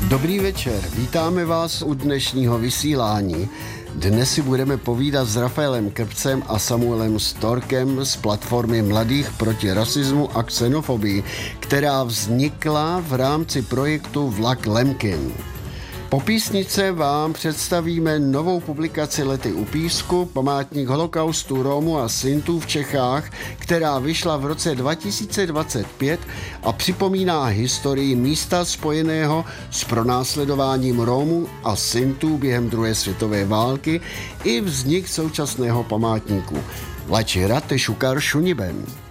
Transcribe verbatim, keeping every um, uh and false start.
Dobrý večer, vítáme vás u dnešního vysílání. Dnes si budeme povídat s Rafaelem Krpcem a Samuelem Storkem z platformy Mladých proti rasismu a xenofobii, která vznikla v rámci projektu Vlak Lemkin. Po písnice vám představíme novou publikaci Lety u písku, památník holokaustu Romů a Sintů v Čechách, která vyšla v roce dva tisíce dvacet pět a připomíná historii místa spojeného s pronásledováním Romů a Sintů během druhé světové války i vznik současného památníku. Lači rate šukar šuniben.